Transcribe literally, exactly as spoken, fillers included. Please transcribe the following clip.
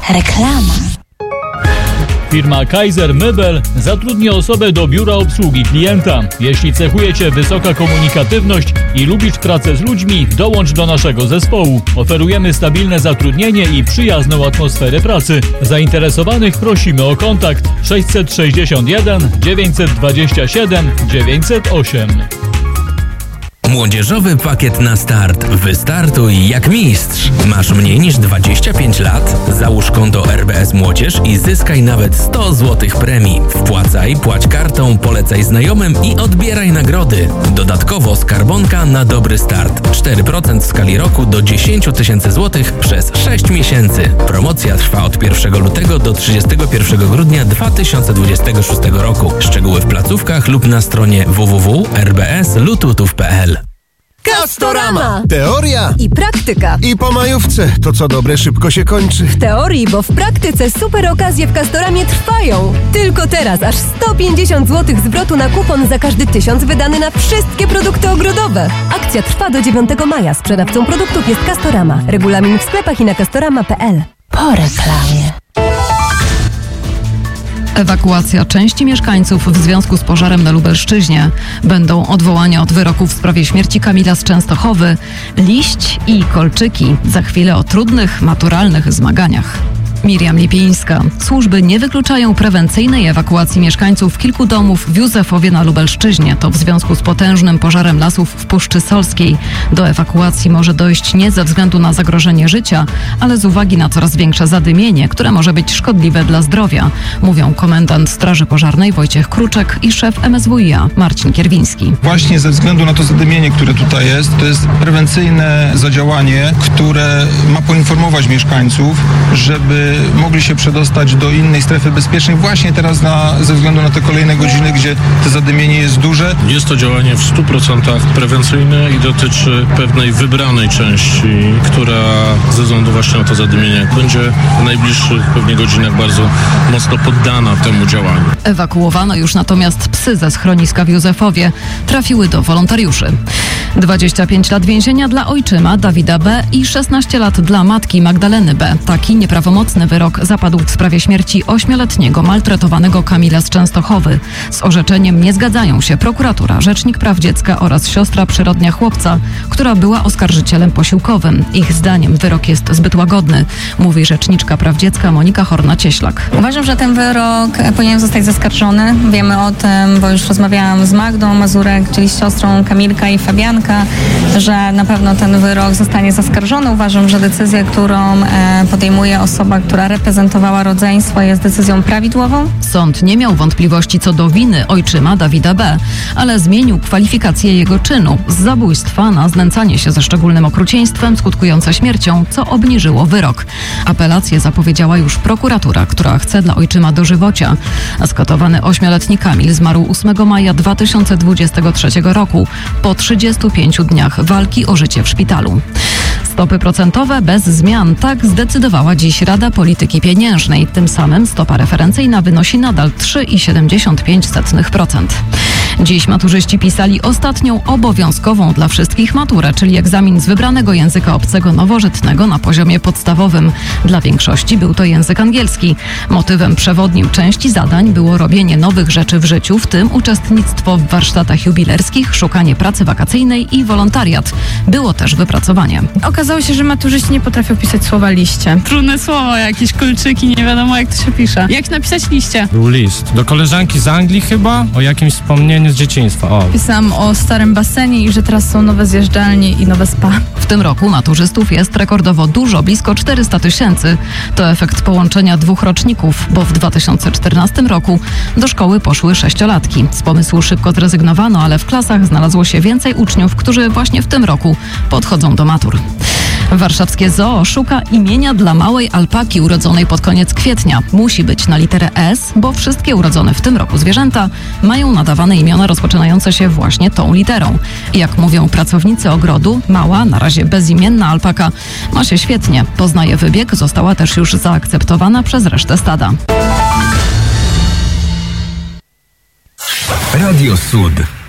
Reklama. Firma Kaiser Mebel zatrudni osobę do biura obsługi klienta. Jeśli cechuje Cię wysoka komunikatywność i lubisz pracę z ludźmi, dołącz do naszego zespołu. Oferujemy stabilne zatrudnienie i przyjazną atmosferę pracy. Zainteresowanych prosimy o kontakt sześćset sześćdziesiąt jeden dziewięćset dwadzieścia siedem dziewięćset osiem. Młodzieżowy pakiet na start. Wystartuj jak mistrz. Masz mniej niż dwadzieścia pięć lat? Załóż konto R B S Młodzież i zyskaj nawet sto złotych premii. Wpłacaj, płać kartą, polecaj znajomym i odbieraj nagrody. Dodatkowo skarbonka na dobry start. cztery procent w skali roku do dziesięć tysięcy złotych przez sześć miesięcy. Promocja trwa od pierwszego lutego do trzydziestego pierwszego grudnia dwa tysiące dwudziestego szóstego roku. Szczegóły w placówkach lub na stronie w w w kropka r b s lututów kropka p l. Castorama! Teoria I praktyka. i po majówce. To co dobre szybko się kończy. W teorii, bo w praktyce super okazje w Castoramie trwają. Tylko teraz aż sto pięćdziesiąt złotych zwrotu na kupon za każdy tysiąc wydany na wszystkie produkty ogrodowe. Akcja trwa do dziewiątego maja. Sprzedawcą produktów jest Castorama. Regulamin w sklepach i na castorama kropka p l. Po reklamie. Ewakuacja części mieszkańców w związku z pożarem na Lubelszczyźnie. Będą odwołania od wyroku w sprawie śmierci Kamila z Częstochowy, liść i kolczyki. Za chwilę o trudnych, maturalnych zmaganiach. Miriam Lipińska. Służby nie wykluczają prewencyjnej ewakuacji mieszkańców kilku domów w Józefowie na Lubelszczyźnie. To w związku z potężnym pożarem lasów w Puszczy Solskiej. Do ewakuacji może dojść nie ze względu na zagrożenie życia, ale z uwagi na coraz większe zadymienie, które może być szkodliwe dla zdrowia, mówią komendant Straży Pożarnej Wojciech Kruczek i szef M S W i a Marcin Kierwiński. Właśnie ze względu na to zadymienie, które tutaj jest, to jest prewencyjne zadziałanie, które ma poinformować mieszkańców, żeby mogli się przedostać do innej strefy bezpiecznej właśnie teraz na, ze względu na te kolejne godziny, gdzie to zadymienie jest duże. Jest to działanie w stu procentach prewencyjne i dotyczy pewnej wybranej części, która ze względu właśnie na to zadymienie będzie w najbliższych pewnie godzinach bardzo mocno poddana temu działaniu. Ewakuowano już natomiast psy ze schroniska w Józefowie. Trafiły do wolontariuszy. dwadzieścia pięć lat więzienia dla ojczyma Dawida B. i szesnaście lat dla matki Magdaleny B. Taki nieprawomocny wyrok zapadł w sprawie śmierci ośmioletniego maltretowanego Kamila z Częstochowy. Z orzeczeniem nie zgadzają się prokuratura, rzecznik praw dziecka oraz siostra przyrodnia chłopca, która była oskarżycielem posiłkowym. Ich zdaniem wyrok jest zbyt łagodny, mówi rzeczniczka praw dziecka Monika Horna-Cieślak. Uważam, że ten wyrok powinien zostać zaskarżony. Wiemy o tym, bo już rozmawiałam z Magdą Mazurek, czyli z siostrą Kamilka i Fabianka, że na pewno ten wyrok zostanie zaskarżony. Uważam, że decyzja, którą podejmuje osoba, która reprezentowała rodzeństwo, jest decyzją prawidłową. Sąd nie miał wątpliwości co do winy ojczyma Dawida B., ale zmienił kwalifikację jego czynu z zabójstwa na znęcanie się ze szczególnym okrucieństwem skutkujące śmiercią, co obniżyło wyrok. Apelację zapowiedziała już prokuratura, która chce dla ojczyma dożywocia. A skatowany ośmioletni Kamil zmarł ósmego maja dwa tysiące dwudziestego trzeciego roku po trzydziestu pięciu dniach walki o życie w szpitalu. Stopy procentowe bez zmian. Tak zdecydowała dziś Rada Polityki Pieniężnej. Tym samym stopa referencyjna wynosi nadal trzy przecinek siedemdziesiąt pięć procent. Dziś maturzyści pisali ostatnią obowiązkową dla wszystkich maturę, czyli egzamin z wybranego języka obcego nowożytnego na poziomie podstawowym. Dla większości był to język angielski. Motywem przewodnim części zadań było robienie nowych rzeczy w życiu, w tym uczestnictwo w warsztatach jubilerskich, szukanie pracy wakacyjnej i wolontariat. Było też wypracowanie. Okazało się, że maturzyści nie potrafią pisać słowa liście. Trudne słowo, jakieś kolczyki, nie wiadomo jak to się pisze. Jak napisać liście? Był list do koleżanki z Anglii chyba, o jakimś wspomnieniu z dzieciństwa. O. Pisałam o starym basenie i że teraz są nowe zjeżdżalnie i nowe spa. W tym roku maturzystów jest rekordowo dużo, blisko czterysta tysięcy. To efekt połączenia dwóch roczników, bo w dwa tysiące czternastym roku do szkoły poszły sześciolatki. Z pomysłu szybko zrezygnowano, ale w klasach znalazło się więcej uczniów, którzy właśnie w tym roku podchodzą do matur. Warszawskie Zoo szuka imienia dla małej alpaki urodzonej pod koniec kwietnia. Musi być na literę S, bo wszystkie urodzone w tym roku zwierzęta mają nadawane imiona rozpoczynające się właśnie tą literą. Jak mówią pracownicy ogrodu, mała, na razie bezimienna alpaka ma się świetnie. Poznaje wybieg, została też już zaakceptowana przez resztę stada. Radio Sud.